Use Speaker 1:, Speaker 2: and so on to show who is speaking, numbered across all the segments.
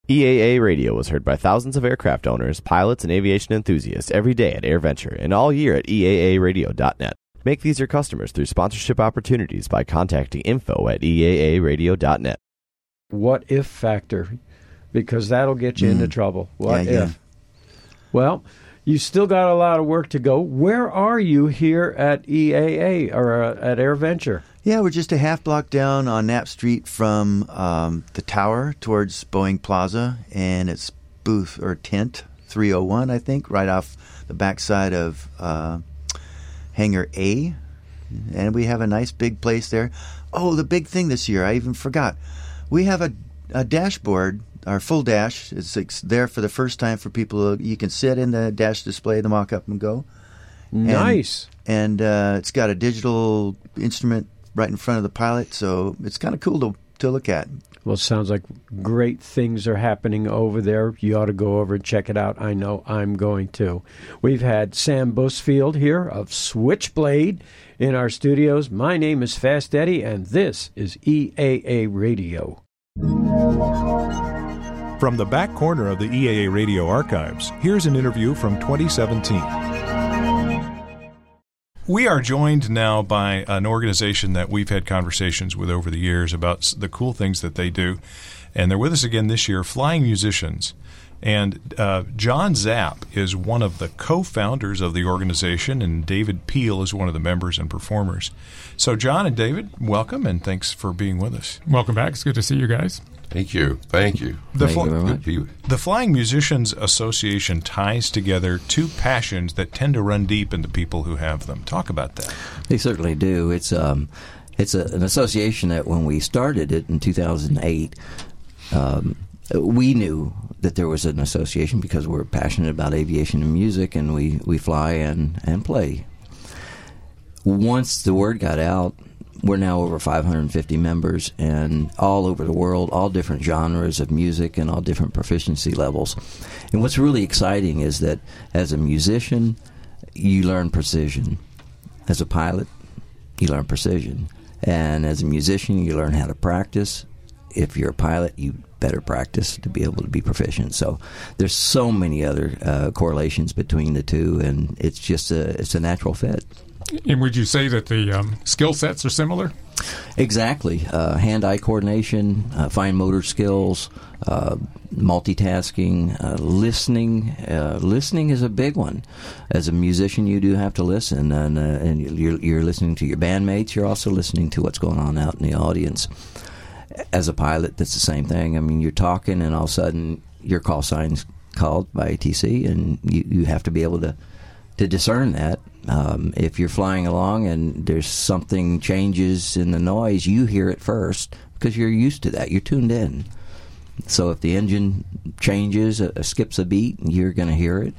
Speaker 1: EAA Radio was heard by thousands of aircraft owners, pilots, and aviation enthusiasts every day at AirVenture and all year at EAAradio.net. Make these your customers through sponsorship opportunities by contacting info@EAAradio.net.
Speaker 2: What if factor, because that'll get you into trouble. What if? Well, you still got a lot of work to go. Where are you here at EAA or at AirVenture?
Speaker 3: Yeah, we're just a half block down on Knapp Street from the tower towards Boeing Plaza, and it's booth or tent 301, I think, right off the backside of Hangar A. And we have a nice big place there. Oh, the big thing this year, I even forgot. We have a dashboard, our full dash. It's there for the first time for people. You can sit in the dash display, the mock-up, and go.
Speaker 2: Nice.
Speaker 3: And it's got a digital instrument right in front of the pilot, so it's kind of cool to look at.
Speaker 2: Well, it sounds like great things are happening over there. You ought to go over and check it out. I know I'm going to. We've had Sam Busfield here of Switchblade in our studios. My name is Fast Eddie, and this is EAA Radio.
Speaker 4: From the back corner of the EAA Radio archives, here's an interview from 2017. We are joined now by an organization that we've had conversations with over the years about the cool things that they do. And they're with us again this year, Flying Musicians. And John Zapp is one of the co-founders of the organization, and David Peel is one of the members and performers. So John and David, welcome, and thanks for being with us.
Speaker 5: Welcome back. It's good to see you guys.
Speaker 6: Thank you. Thank you.
Speaker 4: The Flying Musicians Association ties together two passions that tend to run deep in the people who have them. Talk about that.
Speaker 7: They certainly do. It's an association that when we started it in 2008, we knew that there was an association because we're passionate about aviation and music, and we fly and play. Once the word got out, we're now over 550 members, and all over the world, all different genres of music and all different proficiency levels. And what's really exciting is that as a musician, you learn precision. As a pilot, you learn precision. And as a musician, you learn how to practice. If you're a pilot, you better practice to be able to be proficient. So there's so many other correlations between the two, and it's just it's a natural fit.
Speaker 5: And would you say that the skill sets are similar?
Speaker 7: Exactly. Hand-eye coordination, fine motor skills, multitasking, listening. Listening is a big one. As a musician, you do have to listen, and you're listening to your bandmates. You're also listening to what's going on out in the audience. As a pilot, that's the same thing. I mean, you're talking, and all of a sudden, your call sign's called by ATC, and you have to be able to discern that. If you're flying along and there's something changes in the noise, you hear it first because you're used to that. You're tuned in. So if the engine changes, skips a beat, you're going to hear it.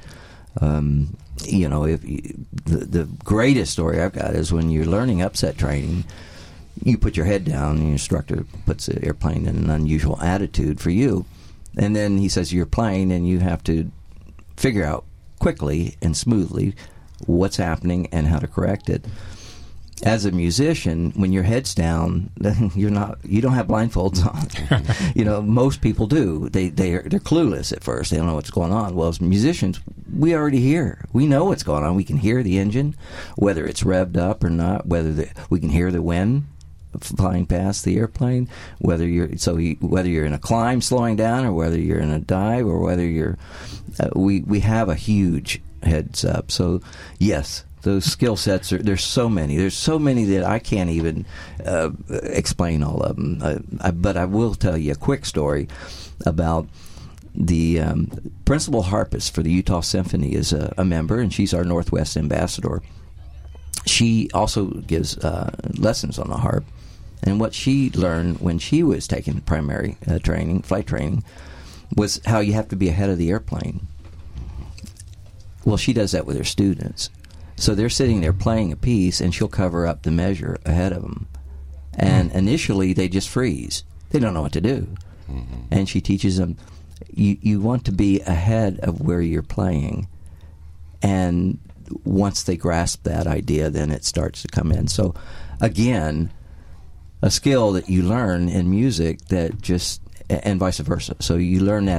Speaker 7: The greatest story I've got is when you're learning upset training, you put your head down, and your instructor puts the airplane in an unusual attitude for you, and then he says you're playing, and you have to figure out quickly and smoothly what's happening and how to correct it. As a musician, when your head's down, you don't have blindfolds on. Most people do. They're clueless at first. They don't know what's going on. Well, as musicians, we already hear. We know what's going on. We can hear the engine, whether it's revved up or not. We can hear the wind flying past the airplane. Whether you're in a climb slowing down, or whether you're in a dive, or whether you're, we have a huge heads up. So yes. Those skill sets, there's so many. There's so many that I can't even explain all of them. But I will tell you a quick story about the principal harpist for the Utah Symphony is a member, and she's our Northwest ambassador. She also gives lessons on the harp. And what she learned when she was taking primary flight training, was how you have to be ahead of the airplane. Well, she does that with her students. So they're sitting there playing a piece, and she'll cover up the measure ahead of them. And initially, they just freeze. They don't know what to do. Mm-hmm. And she teaches them, you want to be ahead of where you're playing. And once they grasp that idea, then it starts to come in. So, again, a skill that you learn in music that and vice versa. So you learn that